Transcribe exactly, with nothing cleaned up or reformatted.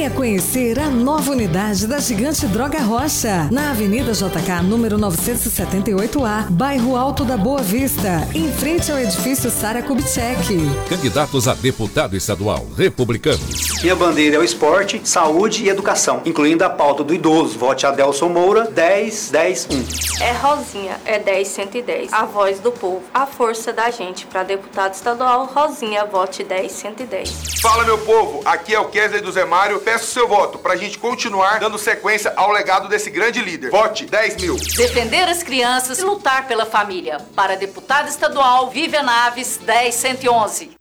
Venha conhecer a nova unidade da Gigante Droga Rocha, na Avenida J K, número novecentos e setenta e oito A, bairro Alto da Boa Vista, em frente ao edifício Sara Kubitschek. Candidatos a deputado estadual, republicanos. Minha bandeira é o esporte, saúde e educação, incluindo a pauta do idoso. Vote Adelson Moura, dez, dez, um. É Rosinha, é dez, cento e dez. A voz do povo, a força da gente. Para deputado estadual, Rosinha, vote dez, cento e dez. Fala, meu povo, aqui é o Kesley do Zé Mário. Peço seu voto pra gente continuar dando sequência ao legado desse grande líder. Vote dez mil. Defender as crianças e lutar pela família. Para deputado estadual, Vivian Naves, dez, cento e onze.